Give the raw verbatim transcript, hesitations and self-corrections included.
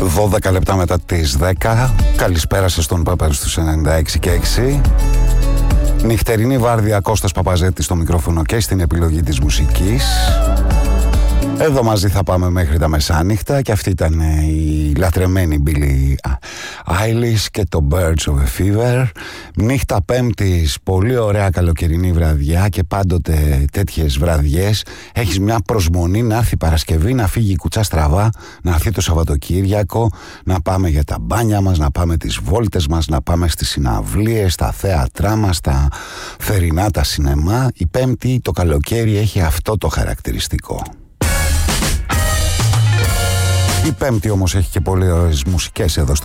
δώδεκα λεπτά μετά τις δέκα. Καλησπέρα σας στον Πάπερ στους ενενήντα έξι και έξι. Νυχτερινή βάρδια, Κώστας Παπαζέτης στο μικρόφωνο και στην επιλογή της μουσικής. Εδώ μαζί θα πάμε μέχρι τα μεσάνυχτα και αυτή ήταν η λατρεμένη Billie Eilish και το Birds of a Fever. Νύχτα Πέμπτης, πολύ ωραία καλοκαιρινή βραδιά και πάντοτε τέτοιες βραδιές έχεις μια προσμονή να έρθει Παρασκευή, να φύγει η κουτσά στραβά, να έρθει το Σαββατοκύριακο, να πάμε για τα μπάνια μας, να πάμε τις βόλτες μας, να πάμε στις συναυλίες, στα θέατρά μας, στα θερινά, τα σινεμά. Η Πέμπτη, το καλοκαίρι, έχει αυτό το χαρακτηριστικό. Η Πέμπτη όμως έχει και πολλές μουσικές εδώ στο